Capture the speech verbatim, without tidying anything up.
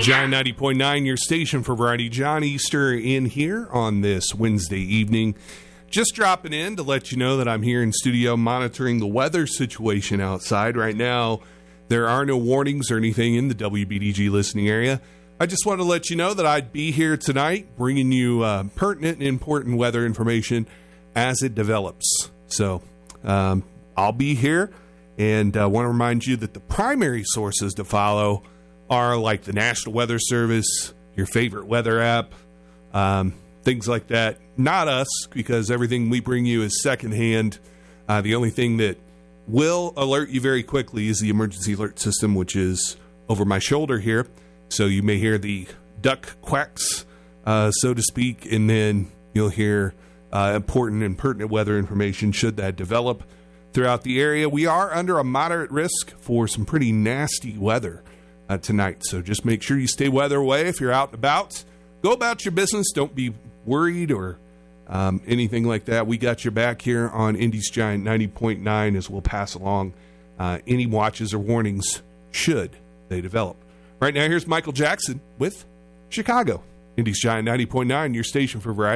Giant ninety point nine, your station for variety. John Easter in here on this Wednesday evening. Just dropping in to let you know that I'm here in studio monitoring the weather situation outside. Right now, there are no warnings or anything in the W B D G listening area. I just want to let you know that I'd be here tonight bringing you uh, pertinent and important weather information as it develops. So um, I'll be here, and I uh, want to remind you that the primary sources to follow are like the National Weather Service, your favorite weather app, um, things like that. Not us, because everything we bring you is secondhand. Uh, the only thing that will alert you very quickly is the emergency alert system, which is over my shoulder here. So you may hear the duck quacks, uh, so to speak, and then you'll hear uh, important and pertinent weather information should that develop throughout the area. We are under a moderate risk for some pretty nasty weather uh, tonight, so just make sure you stay weather away if you're out and about. Go about your business. Don't be worried or um, anything like that. We got your back here on Indy's Giant ninety point nine as we'll pass along uh, any watches or warnings should they develop. Right now, here's Michael Jackson with Chicago. Indy's Giant ninety point nine, your station for variety.